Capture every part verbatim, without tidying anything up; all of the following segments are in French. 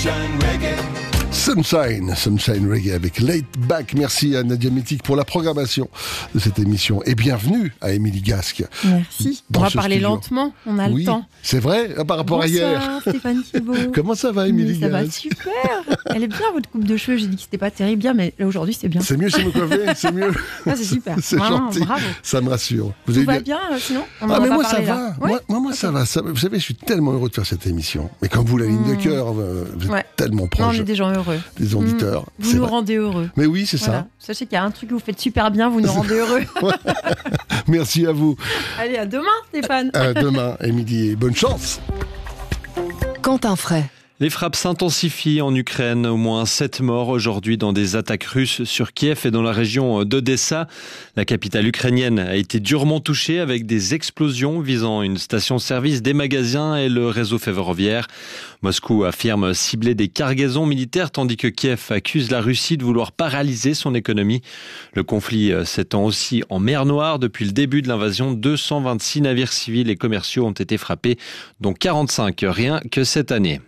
Sunshine, Sunshine Reggae avec Late Back. Merci à Nadia Métic pour la programmation de cette émission. Et bienvenue à Émilie Gasque. Merci. On va parler studio. lentement, on a oui, le temps. C'est vrai, par rapport Bonsoir, à hier. Bonsoir Stéphane Thibault. Comment ça va Émilie Ça Gasque? va super. Elle est bien votre coupe de cheveux, j'ai dit que c'était pas terrible bien, mais là aujourd'hui c'est bien. C'est mieux chez me coiffer, c'est mieux. Ah, c'est super. C'est Vraiment, gentil. Bravo. Ça me rassure. Vous Tout va bien, bien euh, sinon on Ah mais moi ça ça là. va. Ouais moi, moi, moi okay. ça va. Ça, vous savez, je suis tellement heureux de faire cette émission. Mais comme vous, la ligne mmh. de cœur, vous êtes ouais. tellement proche. Non, on est des gens heureux. Des auditeurs. Mmh. Vous nous vrai. rendez heureux. Mais oui, c'est voilà. ça. Sachez qu'il y a un truc que vous faites super bien, vous nous rendez heureux. Merci à vous. Allez, à demain Stéphane. À demain, Émilie, bonne chance. Quentin Fray. Les frappes s'intensifient en Ukraine. Au moins sept morts aujourd'hui dans des attaques russes sur Kiev et dans la région d'Odessa. La capitale ukrainienne a été durement touchée avec des explosions visant une station-service, des magasins et le réseau ferroviaire. Moscou affirme cibler des cargaisons militaires tandis que Kiev accuse la Russie de vouloir paralyser son économie. Le conflit s'étend aussi en mer Noire. Depuis le début de l'invasion, deux cent vingt-six navires civils et commerciaux ont été frappés, dont quarante-cinq rien que cette année.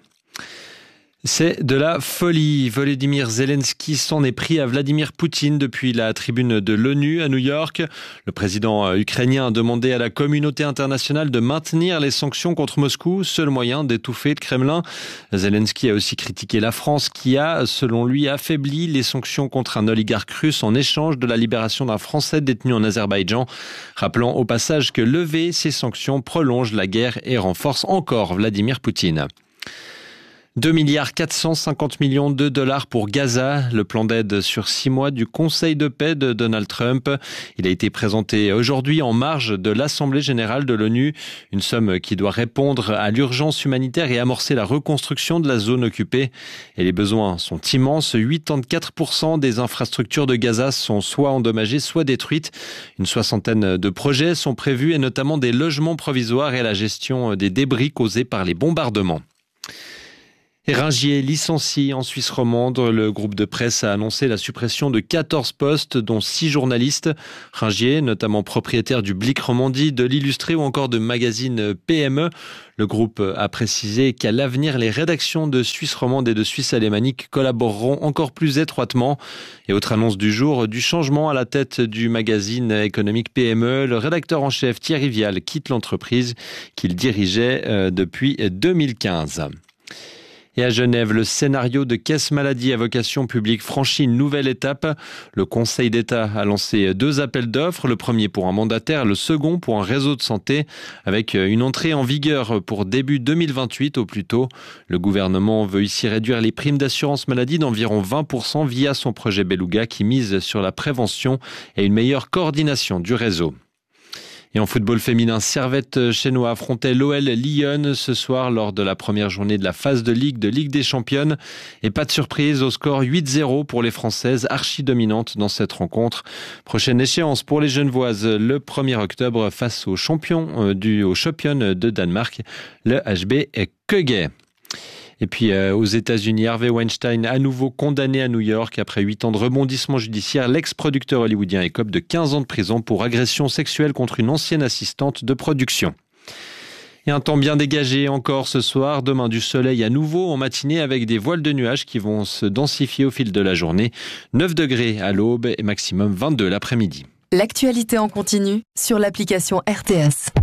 C'est de la folie. Volodymyr Zelensky s'en est pris à Vladimir Poutine depuis la tribune de l'ONU à New York. Le président ukrainien a demandé à la communauté internationale de maintenir les sanctions contre Moscou, seul moyen d'étouffer le Kremlin. Zelensky a aussi critiqué la France qui a, selon lui, affaibli les sanctions contre un oligarque russe en échange de la libération d'un Français détenu en Azerbaïdjan, rappelant au passage que lever ces sanctions prolonge la guerre et renforce encore Vladimir Poutine. deux milliards quatre cent cinquante millions de dollars pour Gaza, le plan d'aide sur six mois du Conseil de paix de Donald Trump. Il a été présenté aujourd'hui en marge de l'Assemblée générale de l'ONU, une somme qui doit répondre à l'urgence humanitaire et amorcer la reconstruction de la zone occupée. Et les besoins sont immenses. quatre-vingt-quatorze pour cent des infrastructures de Gaza sont soit endommagées, soit détruites. Une soixantaine de projets sont prévus et notamment des logements provisoires et la gestion des débris causés par les bombardements. Et Ringier licencie en Suisse romande. Le groupe de presse a annoncé la suppression de quatorze postes, dont six journalistes. Ringier, notamment propriétaire du Blick Romandie, de l'Illustré ou encore de magazine P M E. Le groupe a précisé qu'à l'avenir, les rédactions de Suisse romande et de Suisse alémanique collaboreront encore plus étroitement. Et autre annonce du jour, du changement à la tête du magazine économique P M E. Le rédacteur en chef Thierry Vial quitte l'entreprise qu'il dirigeait depuis deux mille quinze. Et à Genève, le scénario de caisse maladie à vocation publique franchit une nouvelle étape. Le Conseil d'État a lancé deux appels d'offres, le premier pour un mandataire, le second pour un réseau de santé, avec une entrée en vigueur pour début deux mille vingt-huit au plus tôt. Le gouvernement veut ici réduire les primes d'assurance maladie d'environ vingt pour cent via son projet Beluga qui mise sur la prévention et une meilleure coordination du réseau. Et en football féminin, Servette Chénois affrontait l'O L Lyon ce soir lors de la première journée de la phase de Ligue de Ligue des Championnes. Et pas de surprise, au score huit zéro pour les Françaises, archi-dominantes dans cette rencontre. Prochaine échéance pour les Genevoises, le premier octobre face aux champions du au champion de Danemark, le H B Køge. Et puis euh, aux États-Unis, Harvey Weinstein à nouveau condamné à New York après huit ans de rebondissement judiciaire. L'ex-producteur hollywoodien écope de quinze ans de prison pour agression sexuelle contre une ancienne assistante de production. Et un temps bien dégagé encore ce soir. Demain du soleil à nouveau en matinée avec des voiles de nuages qui vont se densifier au fil de la journée. neuf degrés à l'aube et maximum vingt-deux l'après-midi. L'actualité en continu sur l'application R T S.